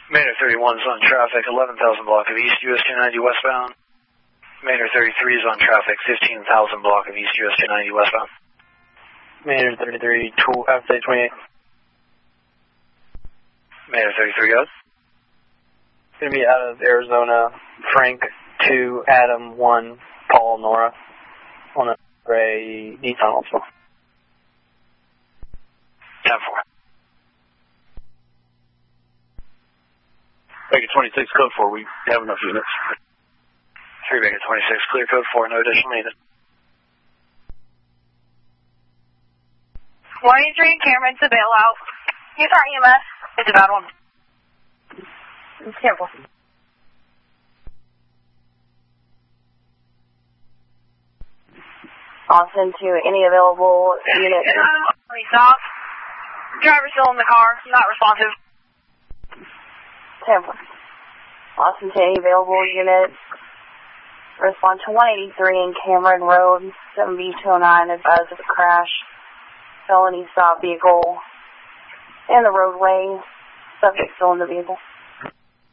Manor 31 is on traffic, 11,000 block of East US 290 westbound. Manor 33 is on traffic, 15,000 block of East US 290 westbound. Manor 33, after 28. Manor 33, go. Going to be out of Arizona, Frank 2, Adam 1, Paul, Nora, on a gray Nissan also. 10-4. Baker 26, code 4, we have enough units. 3 Baker 26, clear code 4, no additional needed. 23 Cameron to bailout. Use our EMS. It's a bad one. Careful. Austin to any available unit. Stop. Driver's still in the car, not responsive. 10-4. Austin to any available unit. Respond to 183 in Cameron Road, 7B209, advised of a crash. Felony stop vehicle in the roadway. Subject still in the vehicle.